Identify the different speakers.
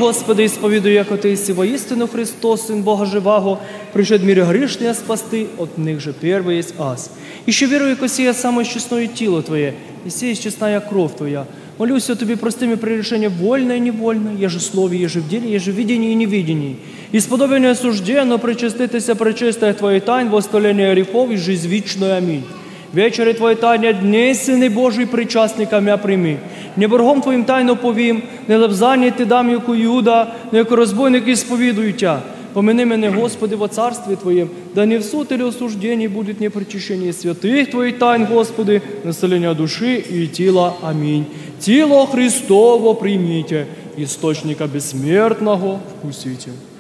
Speaker 1: Господи, исповедую, яко Ты еси воистину Христос, Сын Бога живаго, пришед в мире грешные спасти, от них же первый есть аз. Еще верую, яко сия самое честное тело Твое, и сия честная кровь Твоя. Молюсь о Тебе простыми прегрешения вольно и невольно, еже слове, еже в деле, еже в видении и невидении. И сподобие осужденно причаститеся пречистая Твоей тайн, восстоления грехов и жизнь вечную. Аминь. Вечери Твої тайня, дней, Сини Божий, причасниками я прийми. Не боргом Твоїм тайно повім, не лепзання Ти дам, яку Юда, но яко розбойники сповідують Тя. Помяни мене, Господи, во царстве Твоем, да не в суд или осуждении будет не причащение святых Твоих тайн, Господи, населения души и тела. Аминь. Тело Христово примите, источника бессмертного вкусите.